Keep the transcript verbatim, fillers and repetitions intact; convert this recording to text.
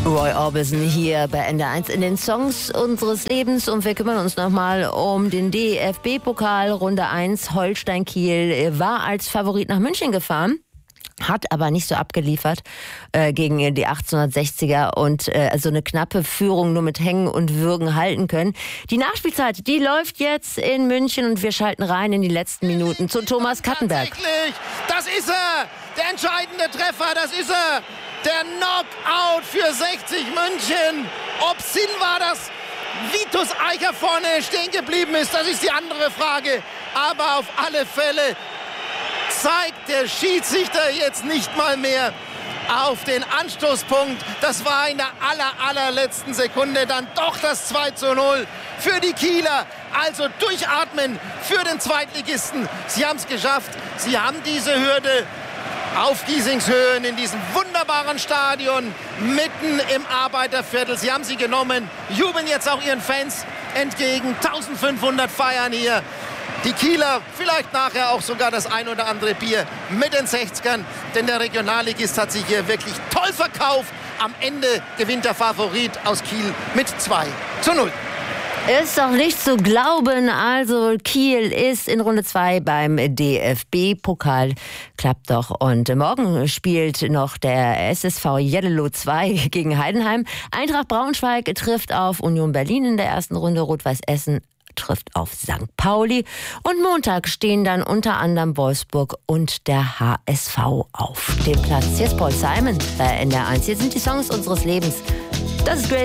Roy Orbison hier bei N D R eins in den Songs unseres Lebens und wir kümmern uns nochmal um den D F B-Pokal Runde eins. Holstein Kiel war als Favorit nach München gefahren, hat aber nicht so abgeliefert äh, gegen die achtzehnhundertsechziger und äh, also eine knappe Führung nur mit Hängen und Würgen halten können. Die Nachspielzeit, die läuft jetzt in München und wir schalten rein in die letzten Minuten zu Thomas Kattenberg. Tatsächlich, das ist er, der entscheidende Treffer, das ist er, der Knockout für sechzig München. Ob Sinn war, dass Vitus Eicher vorne stehen geblieben ist, das ist die andere Frage, aber auf alle Fälle zeigt der Schiedsrichter jetzt nicht mal mehr auf den Anstoßpunkt. Das war in der aller, allerletzten Sekunde dann doch das zwei zu null für die Kieler. Also durchatmen für den Zweitligisten. Sie haben es geschafft. Sie haben diese Hürde auf Giesingshöhen in diesem wunderbaren Stadion mitten im Arbeiterviertel. Sie haben sie genommen, jubeln jetzt auch ihren Fans entgegen. eintausendfünfhundert feiern hier. Die Kieler, vielleicht nachher auch sogar das ein oder andere Bier mit den sechzigern, denn der Regionalligist hat sich hier wirklich toll verkauft. Am Ende gewinnt der Favorit aus Kiel mit zwei zu null. Ist doch nicht zu glauben, also Kiel ist in Runde zwei beim D F B-Pokal. Klappt doch. Und morgen spielt noch der S S V Jeddelo zwei gegen Heidenheim. Eintracht Braunschweig trifft auf Union Berlin in der ersten Runde. Rot-Weiß Essen trifft auf Sankt Pauli. Und Montag stehen dann unter anderem Wolfsburg und der H S V auf dem Platz. Hier ist Paul Simon bei N D R eins. Hier sind die Songs unseres Lebens. Das ist Grace.